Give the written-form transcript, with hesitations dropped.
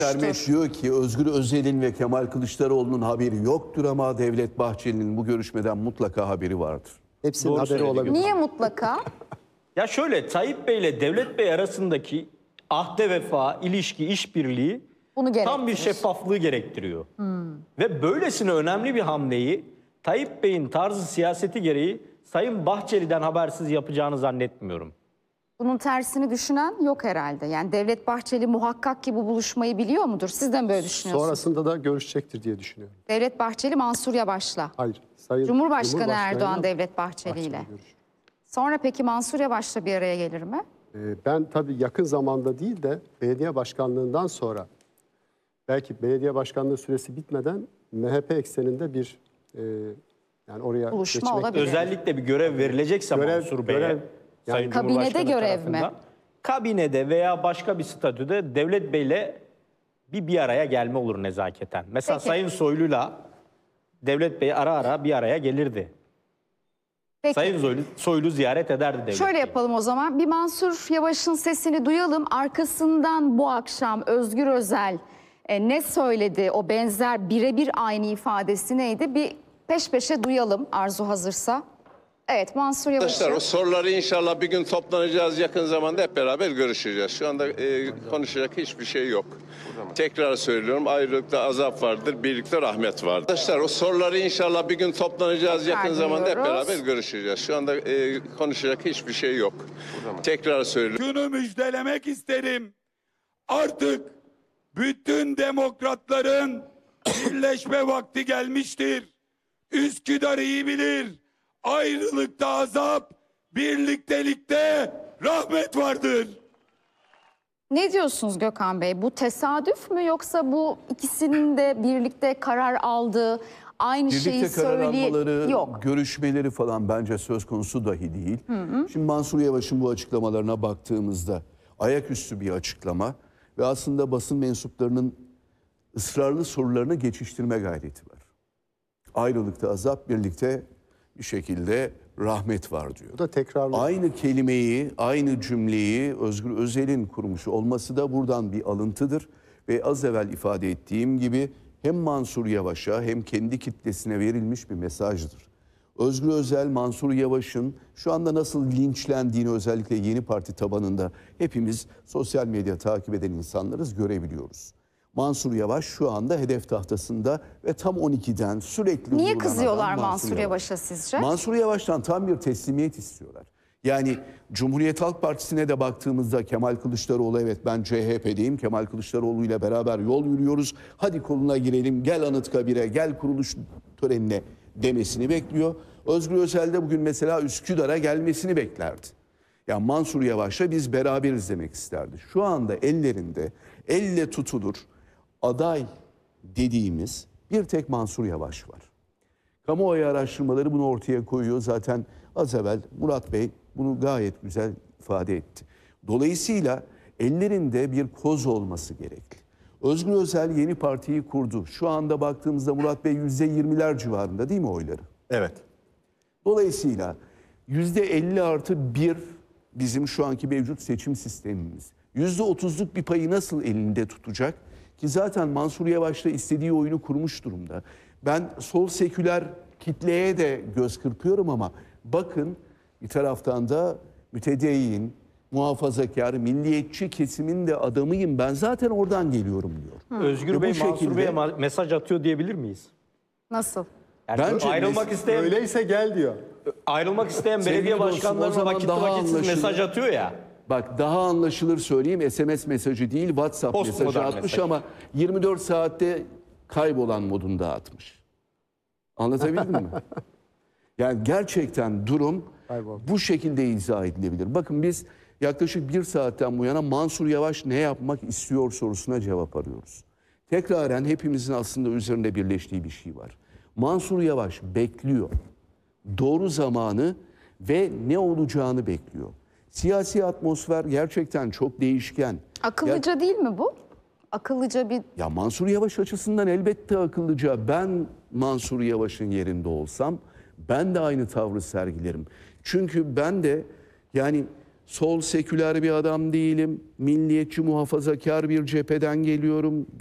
Sermet diyor ki Özgür Özel'in ve Kemal Kılıçdaroğlu'nun haberi yoktur ama Devlet Bahçeli'nin bu görüşmeden mutlaka haberi vardır. Hepsinin Doğru haberi söyledi olabilir. Gökhan. Niye mutlaka? Ya şöyle, Tayyip Bey ile Devlet Bey arasındaki ahde vefa, ilişki, işbirliği Bunu tam bir gerektirir. şeffaflığı gerektiriyor. Ve böylesine önemli bir hamleyi Tayyip Bey'in tarzı siyaseti gereği Sayın Bahçeli'den habersiz yapacağını zannetmiyorum. Bunun tersini düşünen yok herhalde. Yani Devlet Bahçeli muhakkak ki bu buluşmayı biliyor mudur? Siz de mi böyle düşünüyorsunuz? Sonrasında da görüşecektir diye düşünüyorum. Devlet Bahçeli Mansur Yavaş'la. Hayır. Sayın Cumhurbaşkanı Erdoğan Cumhurbaşkanı'yla Devlet Bahçeli ile. Bahçeli görüşüyor. Sonra peki Mansur Yavaş'la bir araya gelir mi? Ben tabii yakın zamanda değil de belediye başkanlığından sonra, belki belediye başkanlığı süresi bitmeden MHP ekseninde bir yani oraya Buluşma geçmek olabilir. Özellikle bir görev verilecekse Mansur Bey'e, görev, Sayın Kabinede Cumhurbaşkanı görev mi? tarafından, kabinede veya başka bir statüde Devlet Bey'le bir araya gelme olur nezaketen. Mesela Peki. Sayın Soylu'yla Devlet Bey ara ara bir araya gelirdi. Peki. Sayın Soylu ziyaret ederdi Devlet Şöyle Bey'i. yapalım o zaman. Bir Mansur Yavaş'ın sesini duyalım. Arkasından bu akşam Özgür Özel ne söyledi? O benzer birebir aynı ifadesi neydi? Bir peş peşe duyalım arzu hazırsa. Evet, Mansur Arkadaşlar o Yavaş'ın soruları inşallah bir gün toplanacağız, yakın zamanda hep beraber görüşeceğiz. Şu anda konuşacak hiçbir şey yok. Tekrar söylüyorum, ayrılıkta azap vardır, birlikte rahmet vardır. Arkadaşlar o soruları inşallah bir gün toplanacağız, yakın zamanda hep duyuyoruz. beraber görüşeceğiz. Şu anda konuşacak hiçbir şey yok. Tekrar söylüyorum. Şunu müjdelemek isterim. Artık bütün demokratların birleşme vakti gelmiştir. Üsküdar iyi bilir. Ayrılıkta azap, birliktelikte rahmet vardır. ne diyorsunuz Gökhan Bey? Bu tesadüf mü yoksa bu ikisinin de birlikte karar aldığı, aynı şeyi Birlikte karar almaları, Yok. görüşmeleri falan bence söz konusu dahi değil. Şimdi Mansur Yavaş'ın bu açıklamalarına baktığımızda ayaküstü bir açıklama ve aslında basın mensuplarının ısrarlı sorularını geçiştirme gayreti var. Ayrılıkta azap, birlikte bir şekilde rahmet var diyor. Bu da tekrarlı. Aynı kelimeyi, aynı cümleyi Özgür Özel'in kurmuş olması da buradan bir alıntıdır. Ve az evvel ifade ettiğim gibi hem Mansur Yavaş'a hem kendi kitlesine verilmiş bir mesajdır. Özgür Özel, Mansur Yavaş'ın şu anda nasıl linçlendiğini özellikle Yeni Parti tabanında hepimiz sosyal medya takip eden insanlarız, görebiliyoruz. Mansur Yavaş şu anda hedef tahtasında ve tam 12'den sürekli Niye vurulan kızıyorlar adam Mansur Yavaş'a sizce? Mansur Yavaş'tan tam bir teslimiyet istiyorlar. Yani Cumhuriyet Halk Partisi'ne de baktığımızda Kemal Kılıçdaroğlu, evet ben CHP'deyim, Kemal Kılıçdaroğlu ile beraber yol yürüyoruz. Hadi koluna girelim, gel Anıtkabir'e, gel kuruluş törenine demesini bekliyor. Özgür Özel de bugün mesela Üsküdar'a gelmesini beklerdi. Yani Mansur Yavaş'la biz beraberiz demek isterdi. Şu anda ellerinde elle tutulur aday dediğimiz bir tek Mansur Yavaş var. Kamuoyu araştırmaları bunu ortaya koyuyor. Zaten az evvel Murat Bey bunu gayet güzel ifade etti. Dolayısıyla ellerinde bir koz olması gerekli. Özgür Özel yeni partiyi kurdu. Şu anda baktığımızda Murat Bey %20'ler civarında değil mi oyları? Evet. Dolayısıyla %50+1 bizim şu anki mevcut seçim sistemimiz. %30'luk bir payı nasıl elinde tutacak? Ki zaten Mansur Yavaş da istediği oyunu kurmuş durumda. Ben sol seküler kitleye de göz kırpıyorum ama bakın bir taraftan da mütedeyyin, muhafazakar, milliyetçi kesimin de adamıyım. Ben zaten oradan geliyorum diyor. Özgür Ve Bey bu Mansur şekilde- Bey'e mesaj atıyor diyebilir miyiz? Nasıl? Yani Bence ayrılmak isteyen Öyleyse gel diyor. Sevgili belediye dostum, o başkanlarına zaman vakitli daha vakitsiz anlaşılır. mesaj atıyor ya. Bak daha anlaşılır söyleyeyim, SMS mesajı değil WhatsApp Postmodern mesajı atmış mesaj. ama 24 saatte kaybolan modunda atmış. Anlatabildim mi? Yani gerçekten durum Kayboldu. bu şekilde izah edilebilir. Bakın biz yaklaşık bir saatten bu yana Mansur Yavaş ne yapmak istiyor sorusuna cevap arıyoruz. Tekraren hepimizin aslında üzerinde birleştiği bir şey var. Mansur Yavaş bekliyor. Doğru zamanı ve ne olacağını bekliyor. Siyasi atmosfer gerçekten çok değişken. Akıllıca değil mi bu? Akıllıca bir... Ya Mansur Yavaş açısından elbette akıllıca. Ben Mansur Yavaş'ın yerinde olsam ben de aynı tavrı sergilerim. Çünkü ben de yani sol seküler bir adam değilim. Milliyetçi muhafazakar bir cepheden geliyorum.